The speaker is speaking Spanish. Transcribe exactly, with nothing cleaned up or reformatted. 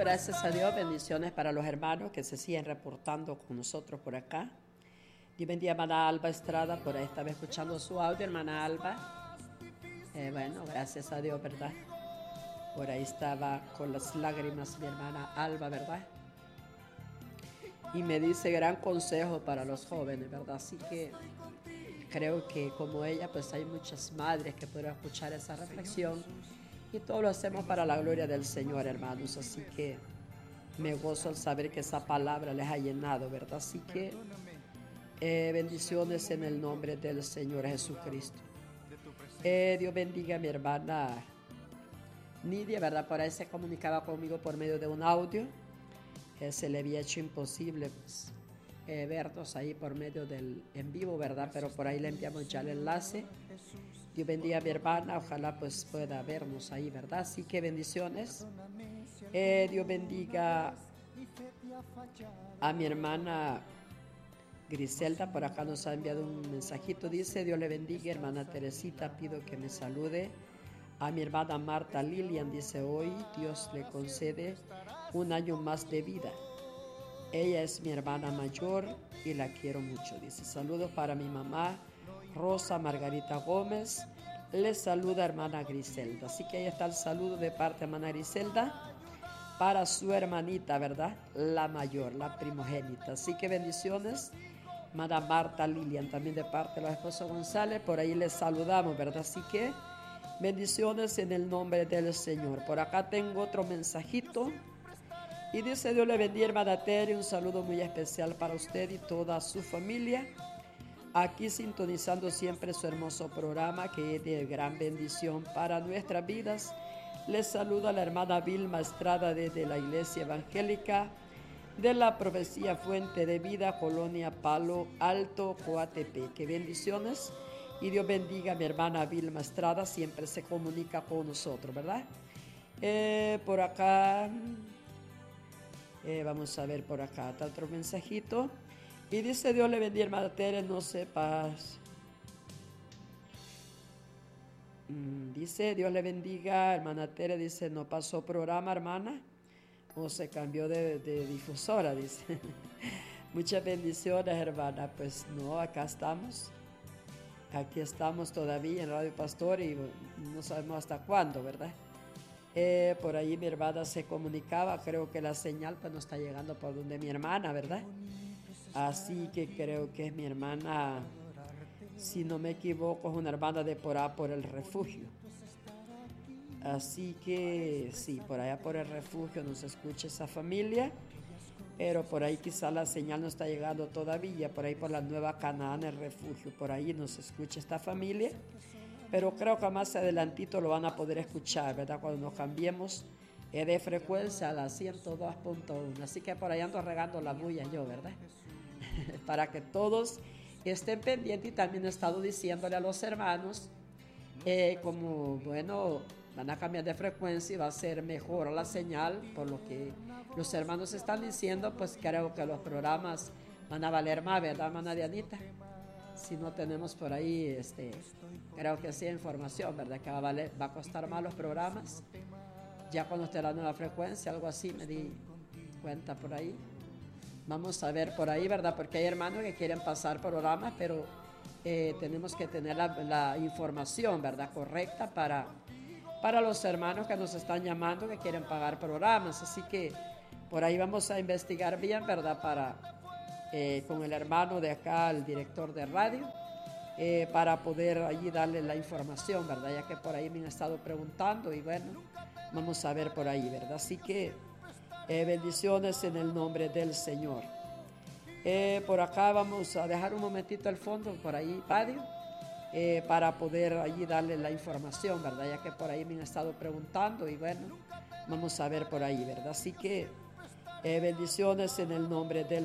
gracias a Dios, bendiciones para los hermanos que se siguen reportando con nosotros por acá. Dios bendiga a hermana Alba Estrada, por ahí estaba escuchando su audio, hermana Alba. Eh, bueno, gracias a Dios, ¿verdad? Por ahí estaba con las lágrimas mi hermana Alba, ¿verdad? Y me dice gran consejo para los jóvenes, ¿verdad? Así que creo que como ella, pues hay muchas madres que podrán escuchar esa reflexión. Y todo lo hacemos para la gloria del Señor, hermanos. Así que me gozo al saber que esa palabra les ha llenado, ¿verdad? Así que eh, bendiciones en el nombre del Señor Jesucristo. Eh, Dios bendiga a mi hermana Nidia, ¿verdad? Por ahí se comunicaba conmigo por medio de un audio. Eh, se le había hecho imposible pues, eh, vernos ahí por medio del en vivo, ¿verdad? Pero por ahí le enviamos ya el enlace. Dios bendiga a mi hermana, ojalá pues pueda vernos ahí, ¿verdad? Así que bendiciones. Eh, Dios bendiga a mi hermana Griselda, por acá nos ha enviado un mensajito, dice: Dios le bendiga, hermana Teresita, pido que me salude. A mi hermana Marta Lilian, dice: hoy Dios le concede un año más de vida. Ella es mi hermana mayor y la quiero mucho, dice. Saludos para mi mamá Rosa Margarita Gómez. Les saluda hermana Griselda. Así que ahí está el saludo de parte de hermana Griselda para su hermanita, ¿verdad? La mayor, la primogénita. Así que bendiciones, hermana Marta Lilian, también de parte de los esposos González. Por ahí les saludamos, ¿verdad? Así que bendiciones en el nombre del Señor. Por acá tengo otro mensajito. Y dice: Dios le bendiga, hermana Tere. Un saludo muy especial para usted y toda su familia. Aquí sintonizando siempre su hermoso programa que es de gran bendición para nuestras vidas. Les saluda la hermana Vilma Estrada desde la Iglesia Evangélica de la Profecía Fuente de Vida, Colonia Palo Alto, Coatepeque. Bendiciones y Dios bendiga a mi hermana Vilma Estrada, siempre se comunica con nosotros, ¿verdad? Eh, por acá, eh, vamos a ver por acá, está otro mensajito. Y dice: Dios le bendiga, hermana Tere, no sepas. Mm, dice: Dios le bendiga, hermana Tere, dice: no pasó programa, hermana, o se cambió de, de difusora, dice. Muchas bendiciones, hermana. Pues no, acá estamos. Aquí estamos todavía en Radio Pastor y no sabemos hasta cuándo, ¿verdad? Eh, por ahí mi hermana se comunicaba, creo que la señal pues no está llegando por donde mi hermana, ¿verdad? Así que creo que es mi hermana, si no me equivoco, es una hermana de por allá por el refugio. Así que sí, por allá por el refugio nos escucha esa familia, pero por ahí quizá la señal no está llegando todavía, por ahí por la Nueva Canaán, el refugio, por ahí nos escucha esta familia, pero creo que más adelantito lo van a poder escuchar, ¿verdad? Cuando nos cambiemos eh, de frecuencia a la ciento dos punto uno, así que por ahí ando regando la bulla yo, ¿verdad? Para que todos estén pendientes. Y también he estado diciéndole a los hermanos, eh, como, bueno, van a cambiar de frecuencia y va a ser mejor la señal, por lo que los hermanos están diciendo, pues creo que los programas van a valer más, ¿verdad, hermana Dianita? Si no tenemos por ahí, este, creo que sí, información, ¿verdad? Que va a, valer, va a costar más los programas, ya cuando esté la nueva frecuencia, algo así, me di cuenta por ahí. Vamos a ver por ahí, ¿verdad? Porque hay hermanos que quieren pasar programas, pero eh, tenemos que tener la, la información, ¿verdad? Correcta para, para los hermanos que nos están llamando, que quieren pagar programas. Así que por ahí vamos a investigar bien, ¿verdad? Para, eh, con el hermano de acá, el director de radio, eh, para poder allí darle la información, ¿verdad? Ya que por ahí me han estado preguntando y bueno, vamos a ver por ahí, ¿verdad? Así que Eh, bendiciones en el nombre del Señor. Eh, por acá vamos a dejar un momentito al fondo, por ahí, radio, eh, para poder allí darle la información, ¿verdad? Ya que por ahí me han estado preguntando y bueno, vamos a ver por ahí, ¿verdad? Así que eh, bendiciones en el nombre del